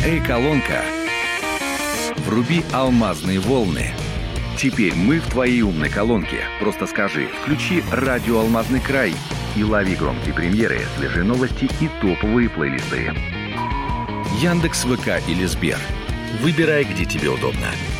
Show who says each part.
Speaker 1: Эй-колонка, вруби алмазные волны. Теперь мы в твоей умной колонке. Просто скажи: включи радио «Алмазный край» и лови громкие премьеры, свежие новости и топовые плейлисты. Яндекс, ВК или Сбер. Выбирай, где тебе удобно.